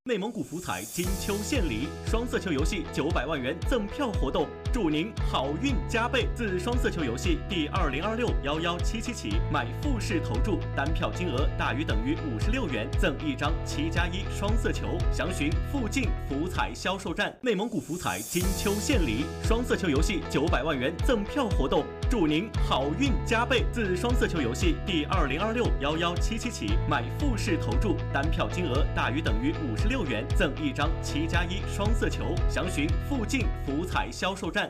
内蒙古福彩金秋献礼双色球游戏900万元赠票活动，祝您好运加倍！自双色球游戏第2026-11777起，买复式投注，单票金额大于等于56元，赠1张7+1双色球。详询附近福彩销售站。内蒙古福彩金秋献礼双色球游戏900万元赠票活动，祝您好运加倍！自双色球游戏第2026-11777起，买复式投注，单票金额大于等于56元，赠1张7+1双色球。详询附近福彩销售站。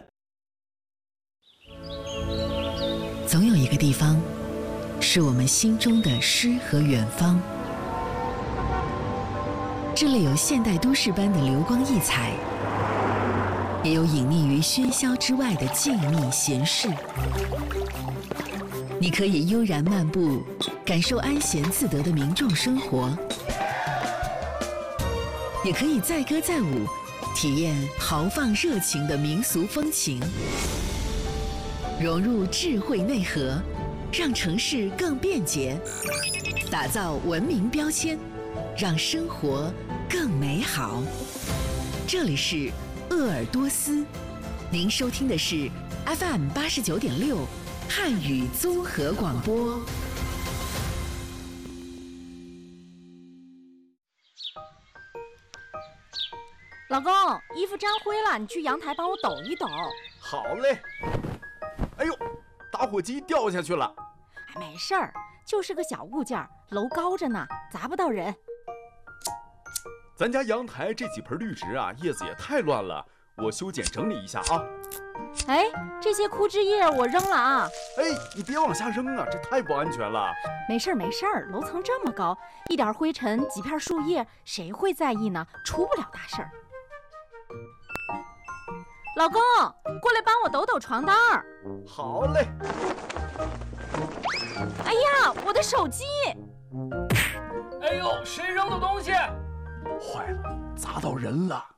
总有一个地方，是我们心中的诗和远方。这里有现代都市般的流光溢彩，也有隐匿于喧嚣之外的静谧闲适。你可以悠然漫步，感受安闲自得的民众生活。也可以载歌载舞，体验豪放热情的民俗风情，融入智慧内核，让城市更便捷，打造文明标签，让生活更美好。这里是鄂尔多斯，您收听的是 FM 89.6汉语综合广播。 老公，衣服沾灰了，你去阳台帮我抖一抖。 好嘞。哎呦，打火机掉下去了。 没事儿，就是个小物件，楼高着呢，砸不到人。 咱家阳台这几盆绿植啊，叶子也太乱了，我修剪整理一下啊。 哎，这些枯枝叶我扔了啊。 哎，你别往下扔啊，这太不安全了。 没事儿没事儿，楼层这么高，一点灰尘几片树叶，谁会在意呢？出不了大事儿。老公，过来帮我抖抖床单儿。 好嘞。 哎呀，我的手机！ 哎呦，谁扔的东西？ 坏了，砸到人了。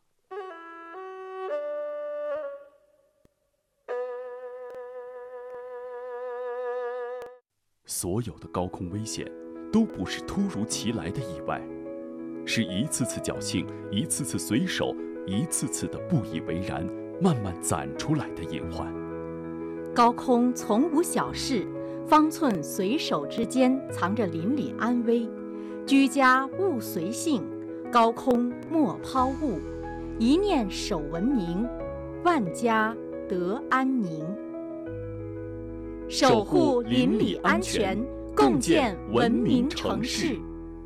所有的高空危险都不是突如其来的意外，是一次次侥幸，一次次随手，一次次的不以为然，慢慢攒出来的隐患。 高空从无小事，方寸随手之间藏着邻里安危。居家勿随性，高空莫抛物，一念守文明，万家得安宁。守护邻里安全，共建文明城市。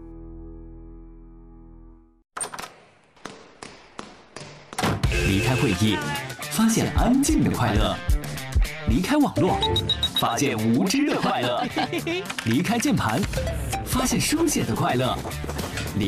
离开会议，发现安静的快乐；离开网络，发现无知的快乐；离开键盘，发现书写的快乐；